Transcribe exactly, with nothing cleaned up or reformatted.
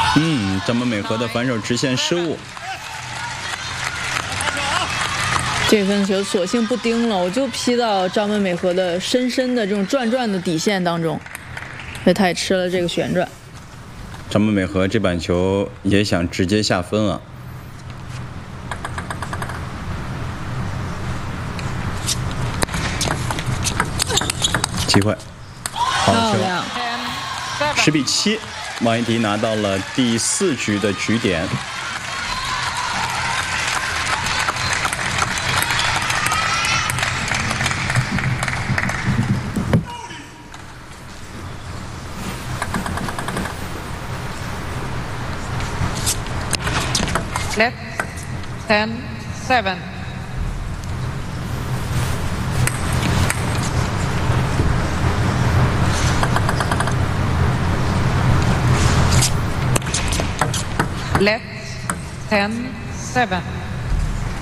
嗯，张本美和的反手直线失误。 这分球索性不盯了，我就劈到张本美和的深深的这种转转的底线当中，所以他也吃了这个旋转。 张本美和这板球也想直接下分啊。机会，好球，十比七，王一迪拿到了第四局的局点。 Left, ten, seven. Left, ten, seven.